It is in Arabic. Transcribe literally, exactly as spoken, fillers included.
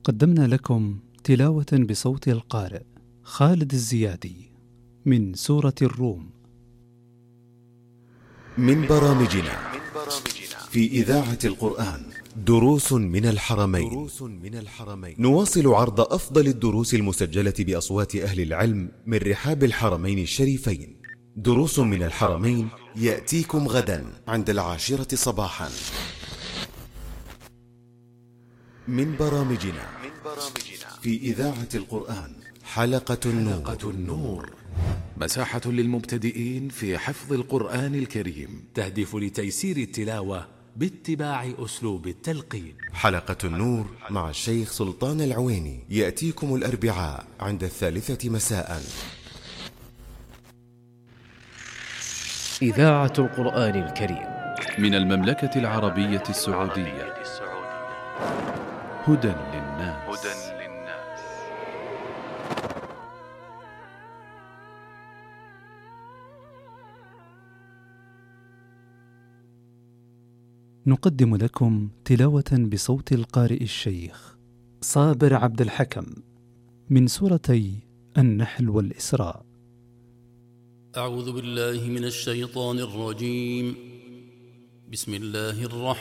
قدمنا لكم تلاوة بصوت القارئ خالد الزيادي من سورة الروم. من برامجنا في إذاعة القرآن دروس من الحرمين. نواصل عرض أفضل الدروس المسجلة بأصوات أهل العلم من رحاب الحرمين الشريفين. دروس من الحرمين يأتيكم غدا عند العاشرة صباحا. من برامجنا في إذاعة القرآن حلقة النور، مساحة للمبتدئين في حفظ القرآن الكريم، تهدف لتيسير التلاوة باتباع أسلوب التلقين. حلقة النور مع الشيخ سلطان العويني يأتيكم الأربعاء عند الثالثة مساء. إذاعة القرآن الكريم من المملكة العربية السعودية. هدى للناس. نقدم لكم تلاوة بصوت القارئ الشيخ صابر عبد الحكم من سورتي النحل والإسراء. أعوذ بالله من الشيطان الرجيم. بسم الله الرحمن